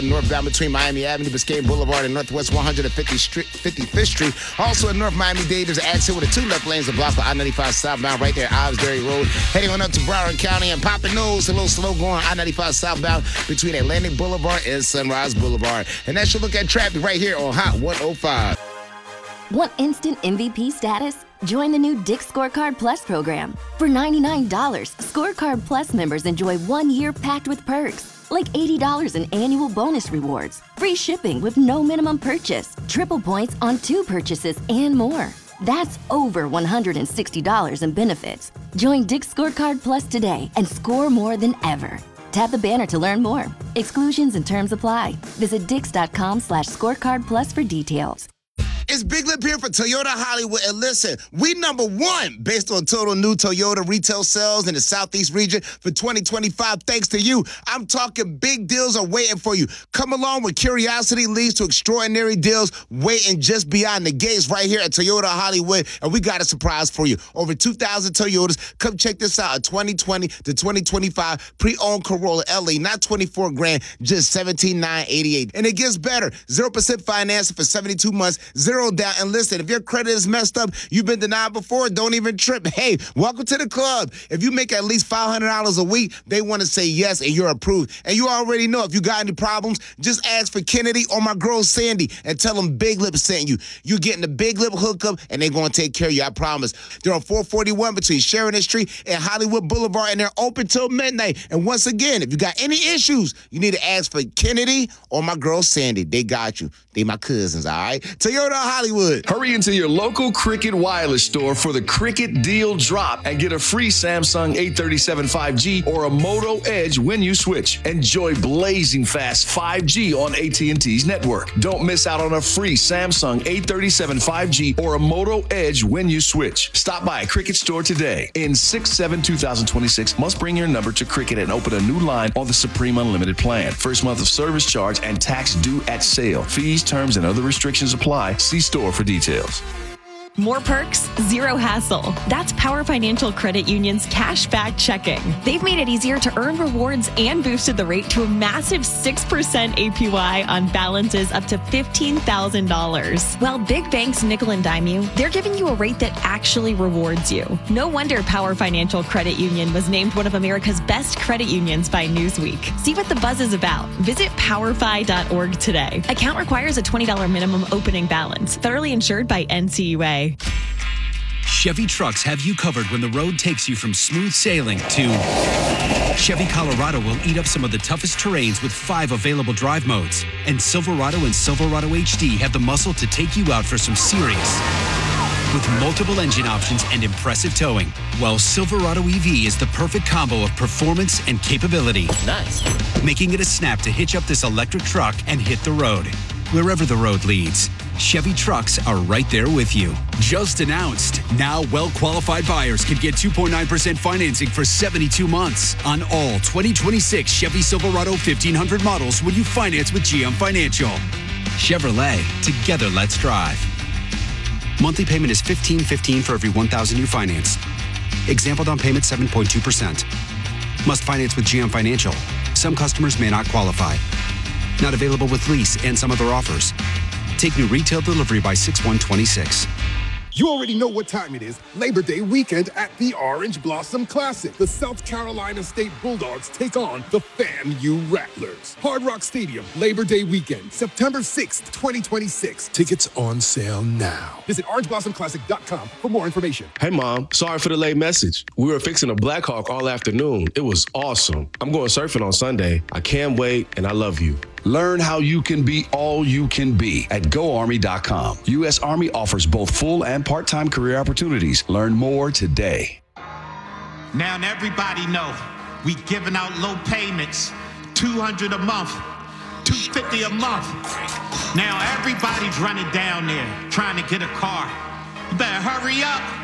northbound between Miami Avenue, Biscayne Boulevard, and Northwest 155th Street. Also in North Miami-Dade, there's an exit with 2 left lanes, a block for I-95 southbound right there, Osbury Road. Heading on up to Broward County and Pompano's, a little slow going I-95 southbound between Atlantic Boulevard and Sunrise Boulevard. And that should look at traffic right here on Hot 105. Want instant MVP status? Join the new Dick's Scorecard Plus program. For $99, Scorecard Plus members enjoy 1 year packed with perks, like $80 in annual bonus rewards, free shipping with no minimum purchase, triple points on 2 purchases, and more. That's over $160 in benefits. Join Dick's Scorecard Plus today and score more than ever. Tap the banner to learn more. Exclusions and terms apply. Visit dix.com/scorecard plus for details. It's Big Lip here for Toyota Hollywood. And listen, we number 1 based on total new Toyota retail sales in the Southeast region for 2025. Thanks to you. I'm talking big deals are waiting for you. Come along with curiosity leads to extraordinary deals waiting just beyond the gates right here at Toyota Hollywood. And we got a surprise for you. Over 2,000 Toyotas. Come check this out. A 2020 to 2025 pre-owned Corolla LE, not $24 grand, just $17,988. And it gets better. 0% financing for 72 months, 0 down. And listen, if your credit is messed up, you've been denied before, don't even trip. Hey, welcome to the club. If you make at least $500 a week, they want to say yes and you're approved. And you already know if you got any problems, just ask for Kennedy or my girl Sandy and tell them Big Lip sent you. You're getting the Big Lip hookup and they're going to take care of you, I promise. They're on 441 between Sheridan Street and Hollywood Boulevard, and they're open till midnight. And once again, if you got any issues, you need to ask for Kennedy or my girl Sandy. They got you. They my cousins, all right? Toyota Hollywood. Hurry into your local Cricket Wireless store for the Cricket Deal Drop and get a free Samsung 837 5G or a Moto Edge when you switch. Enjoy blazing fast 5G on AT&T's network. Don't miss out on a free Samsung 837 5G or a Moto Edge when you switch. Stop by a Cricket store today. In 6/7/2026, must bring your number to Cricket and open a new line on the Supreme Unlimited plan. First month of service charge and tax due at sale. Fees, terms, and other restrictions apply. See store for details. More perks, zero hassle. That's Power Financial Credit Union's Cashback Checking. They've made it easier to earn rewards and boosted the rate to a massive 6% APY on balances up to $15,000. While big banks nickel and dime you, they're giving you a rate that actually rewards you. No wonder Power Financial Credit Union was named one of America's best credit unions by Newsweek. See what the buzz is about. Visit powerfi.org today. Account requires a $20 minimum opening balance. Federally insured by NCUA. Chevy trucks have you covered when the road takes you from smooth sailing to Chevy Colorado will eat up some of the toughest terrains with 5 available drive modes. And Silverado and Silverado HD have the muscle to take you out for some serious with multiple engine options and impressive towing. While Silverado EV is the perfect combo of performance and capability. Nice. Making it a snap to hitch up this electric truck and hit the road. Wherever the road leads, Chevy trucks are right there with you. Just announced. Now, well-qualified buyers can get 2.9% financing for 72 months on all 2026 Chevy Silverado 1500 models when you finance with GM Financial. Chevrolet, together let's drive. Monthly payment is $1,515 for every $1,000 you finance. Example down payment 7.2%. Must finance with GM Financial. Some customers may not qualify. Not available with lease and some other offers. Take new retail delivery by 6/1/26. You already know what time it is. Labor Day weekend at the Orange Blossom Classic. The South Carolina State Bulldogs take on the FAMU Rattlers. Hard Rock Stadium, Labor Day weekend, September 6th, 2026. Tickets on sale now. Visit orangeblossomclassic.com for more information. Hey, Mom. Sorry for the late message. We were fixing a Black Hawk all afternoon. It was awesome. I'm going surfing on Sunday. I can't wait, and I love you. Learn how you can be all you can be at GoArmy.com. U.S. Army offers both full and part-time career opportunities. Learn more today. Now everybody know we giving out low payments, $200 a month, $250 a month. Now everybody's running down there trying to get a car. You better hurry up.